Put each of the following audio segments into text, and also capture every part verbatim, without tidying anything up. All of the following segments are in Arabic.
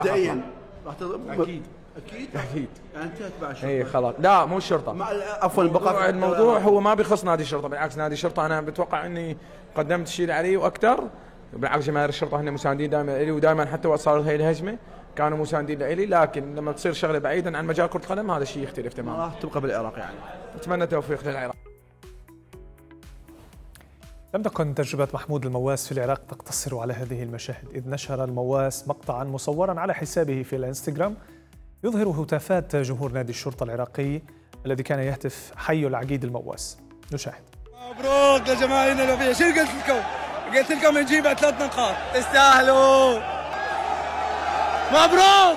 مبدئيا راح اكيد اكيد اكيد يعني انتهت مع الشرطه. اي خلاص، لا مو الشرطه، عفوا بقى الموضوع هو ما بيخص نادي الشرطه، بالعكس نادي الشرطه انا بتوقع اني قدمت الشيء علي واكثر، بالعكس جماهير الشرطه هن مساندين دائما لي، ودائما حتى وقت صارت هي الهجمه كانوا مساندين لي، لكن لما تصير شغله بعيدا عن مجال كره القدم هذا الشيء يختلف تماما. راح تبقى بالعراق يعني. اتمنى توفيق للعراق. لم تكن تجربة محمود المواس في العراق تقتصر على هذه المشاهد، إذ نشر المواس مقطعا مصورا على حسابه في الانستغرام يظهر هتافات جمهور نادي الشرطة العراقي الذي كان يهتف حي العقيد المواس. نشاهد. مبروك لجماهيرنا الوفية، شو قلت لكم؟ قلت لكم نجيب ثلاث نقاط، تستاهلوا. مبروك.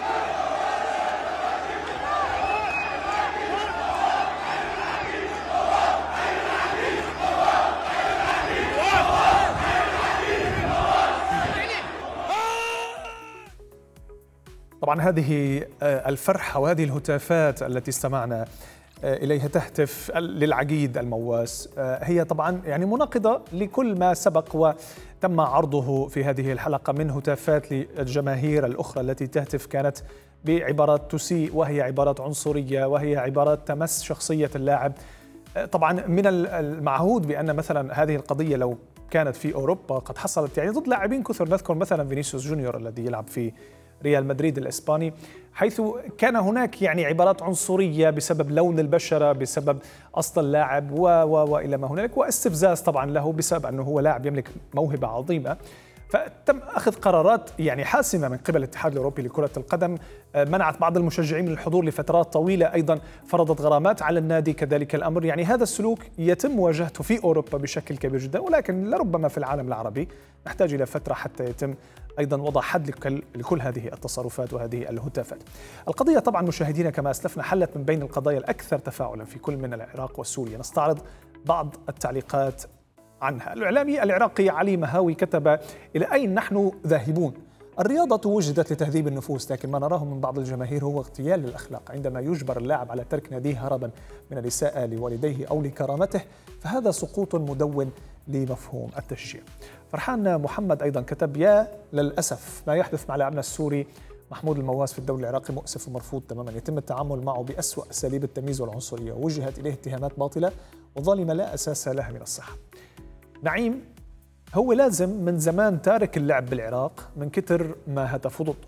طبعا هذه الفرحة وهذه الهتافات التي استمعنا إليها تهتف للعقيد المواس هي طبعا يعني مناقضة لكل ما سبق وتم عرضه في هذه الحلقة من هتافات للجماهير الأخرى التي تهتف كانت بعبارات تسيء، وهي عبارات عنصرية، وهي عبارات تمس شخصية اللاعب. طبعا من المعهود بأن مثلا هذه القضية لو كانت في أوروبا قد حصلت يعني ضد لاعبين كثر، نذكر مثلا فينيسيوس جونيور الذي يلعب في ريال مدريد الإسباني، حيث كان هناك يعني عبارات عنصرية بسبب لون البشرة، بسبب أصل اللاعب و و وإلى ما هنالك، واستفزاز طبعا له بسبب أنه هو لاعب يملك موهبة عظيمة. فتم أخذ قرارات يعني حاسمة من قبل الاتحاد الأوروبي لكرة القدم، منعت بعض المشجعين من الحضور لفترات طويلة، أيضا فرضت غرامات على النادي كذلك الأمر. يعني هذا السلوك يتم مواجهته في أوروبا بشكل كبير جدا، ولكن لربما في العالم العربي نحتاج إلى فترة حتى يتم أيضا وضع حد لكل هذه التصرفات وهذه الهتافات. القضية طبعا مشاهدينا كما أسلفنا حلت من بين القضايا الأكثر تفاعلا في كل من العراق وسوريا. نستعرض بعض التعليقات عنها. الإعلامي العراقي علي مهاوي كتب: إلى أين نحن ذاهبون؟ الرياضة وجدت لتهذيب النفوس، لكن ما نراه من بعض الجماهير هو اغتيال للأخلاق. عندما يجبر اللاعب على ترك ناديه هربا من الإساءة لوالديه أو لكرامته فهذا سقوط مدون لمفهوم التشجيع. فرحان محمد أيضا كتب: يا للأسف ما يحدث مع لاعبنا السوري محمود المواس في الدوري العراقي مؤسف ومرفوض تماما، يتم التعامل معه بأسوأ أساليب التمييز والعنصرية، ووجهت إليه اتهامات باطلة وظالمة لا أساس لها من الصحة. نعيم: هو لازم من زمان تارك اللعب بالعراق من كتر ما هتفوا ضده.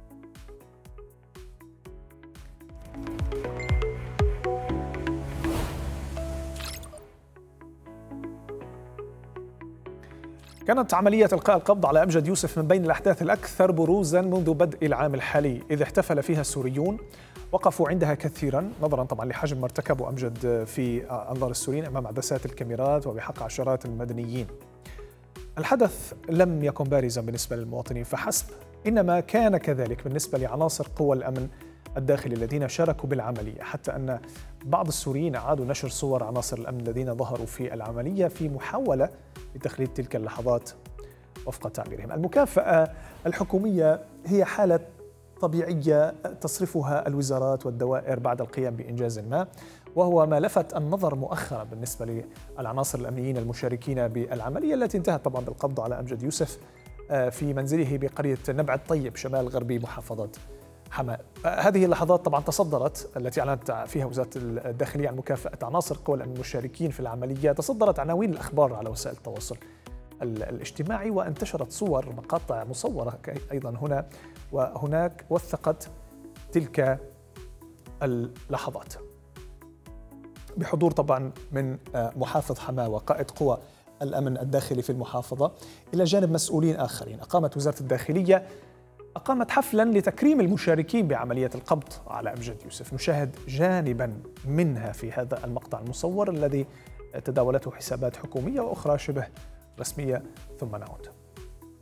كانت عملية إلقاء القبض على أمجد يوسف من بين الأحداث الأكثر بروزاً منذ بدء العام الحالي، إذ احتفل فيها السوريون وقفوا عندها كثيراً نظراً طبعاً لحجم ما ارتكبه أمجد في أنظار السوريين أمام عدسات الكاميرات وبحق عشرات المدنيين. الحدث لم يكن بارزاً بالنسبة للمواطنين فحسب، إنما كان كذلك بالنسبة لعناصر قوى الأمن الداخلي الذين شاركوا بالعملية، حتى أن بعض السوريين أعادوا نشر صور عناصر الأمن الذين ظهروا في العملية في محاولة لتخليد تلك اللحظات وفق تعبيرهم. المكافأة الحكومية هي حالة طبيعية تصرفها الوزارات والدوائر بعد القيام بإنجاز ما، وهو ما لفت النظر مؤخرا بالنسبة للعناصر الأمنيين المشاركين بالعملية التي انتهت طبعا بالقبض على أمجد يوسف في منزله بقرية نبع الطيب شمال غربي محافظة حماة. هذه اللحظات طبعا تصدرت التي أعلنت فيها وزارة الداخلية عن مكافأة عناصر قوى الأمن المشاركين في العملية، تصدرت عناوين الأخبار على وسائل التواصل الاجتماعي، وانتشرت صور مقاطع مصورة أيضا هنا وهناك وثقت تلك اللحظات بحضور طبعا من محافظ حماة وقائد قوى الأمن الداخلي في المحافظة إلى جانب مسؤولين آخرين. أقامت وزارة الداخلية أقامت حفلا لتكريم المشاركين بعملية القبض على أمجد يوسف. نشاهد جانبا منها في هذا المقطع المصور الذي تداولته حسابات حكومية وأخرى شبه رسمية ثم نعود.